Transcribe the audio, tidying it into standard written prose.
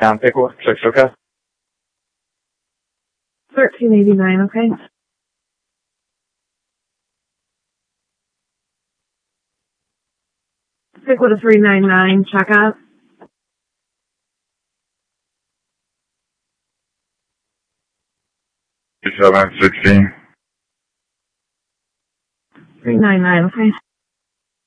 Down pick 6, okay? 1389, okay? Pick with a 399, check out. 716. 399, okay?